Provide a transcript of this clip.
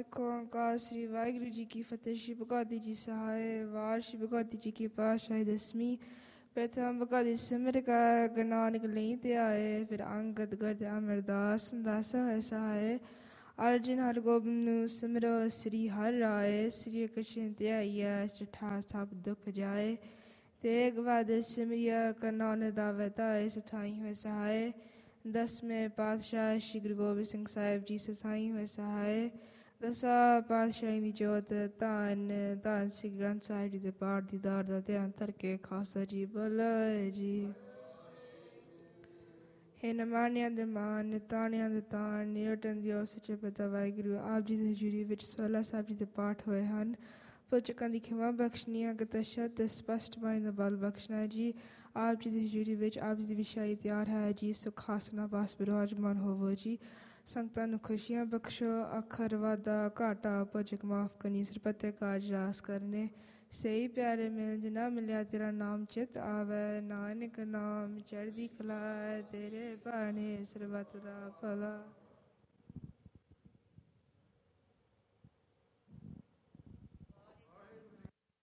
ਸਿੱਖ ਓਂਕਾਰ ਸ੍ਰੀ ਵਾਹਿਗੁਰੂ ਜੀ ਕੀ ਫਤਿਹ। ਸ਼੍ਰੀ ਭਗਵਤੀ ਜੀ ਸਹਾਇ ਵਾਰ ਸ਼੍ਰੀ ਭਗਵਤੀ ਜੀ ਕੀ ਪਾਤਸ਼ਾਹੀ ਦਸਵੀਂ। ਪ੍ਰਥਮ ਭਗਵਤੀ ਸਿਮਰ ਕਾ ਗੁਰੂ ਨਾਨਕ ਲਈ ਧਿਆਏ, ਫਿਰ ਅੰਗਦ ਗਰਦ ਅਮਰਦਾਸ ਦਾਸ ਹੋਇ ਸਹਾਇ। ਅਰਜਨ ਹਰਗੋਬਿੰਦ ਨੂੰ ਸਿਮਰੋ ਸ੍ਰੀ ਹਰਿ ਰਾਏ, ਸ੍ਰੀ ਕ੍ਰਿਸ਼ਨ ਧਿਆਈਐ ਚਠਾ ਸਭ ਦੁਖ ਜਾਏ। ਤੇਗ ਬਹਾਦਰ ਸਿਮਰਿਆ ਕਰਨੌ ਨਿਦਾਵੈ ਧਾਇ, ਸਥਾਈ ਹੋਇ ਸਹਾਇ। ਦਸਵੇਂ ਪਾਤਸ਼ਾਹ ਸ਼੍ਰੀ ਗੁਰੂ ਗੋਬਿੰਦ ਸਿੰਘ ਸਾਹਿਬ ਜੀ ਸਥਾਈ ਹੋਏ ਸਹਾਇ। ਦਸਾਂ ਪਾਤਸ਼ਾਹੀ ਦੀ ਜੋਤ ਧੰਨ ਧੰਨ ਸ੍ਰੀ ਗ੍ਰੰਥ ਸਾਹਿਬ ਜੀ ਦੇ ਪਾਠ ਦੀਦਾਰ ਦਾ ਧਿਆਨ ਧਰ ਕੇ ਖਾਲਸਾ ਜੀ ਬੋਲੇ ਜੀ। ਹਿਨ ਮਾਨਿਆਂ ਦੇ ਮਾਨ, ਤਾਣਿਆਂ ਦੇ ਤਾਣ, ਨਿਉਟਣ ਦਿਓ ਸੱਚੇ ਪਿਤਾ ਵਾਹਿਗੁਰੂ। ਆਪ ਜੀ ਦੀ ਹਜ਼ੂਰੀ ਵਿੱਚ ਸੋਲਾ ਸਾਹਿਬ ਜੀ ਦੇ ਪਾਠ ਹੋਏ ਹਨ। ਪੁੱਚਕਾਂ ਦੀ ਖਿਮਾ ਬਖਸ਼ਣੀਆਂ, ਗਤਸ਼ਤ ਸਪਸ਼ਟ ਬਾਣੀ ਦਾ ਬਲ ਬਖਸ਼ਣਾ ਜੀ। ਆਪ ਜੀ ਦੀ ਹਜ਼ੂਰੀ ਵਿੱਚ ਆਪ ਜੀ ਦੀ ਵਿਸ਼ਾਈ ਤਿਆਰ ਹੈ ਜੀ। ਸੁਖ ਹਾਸਨਾ ਪਾਸ ਬਿਰਾਜਮਾਨ ਹੋਵੋ ਜੀ। ਸੰਗਤਾਂ ਨੂੰ ਖੁਸ਼ੀਆਂ ਬਖਸ਼ੋ, ਅੱਖਰ ਵਾਧਾ ਘਾਟਾ ਪੁੱਚਕ ਮਾਫ ਕਰਨੀ, ਸਰਪੱਤੇ ਕਾਜ ਰਾਸ ਕਰਨੇ। ਸਹੀ ਪਿਆਰੇ ਮਿਲ ਜਿਨਾ ਮਿਲਿਆ ਤੇਰਾ ਨਾਮ ਚਿਤ ਆਵੈ, ਨਾਨਕ ਨਾਮ ਚੜ੍ਹਦੀ ਕਲਾ ਤੇਰੇ ਬਾਣੇ ਸਰਬੱਤ ਦਾ ਭਲਾ।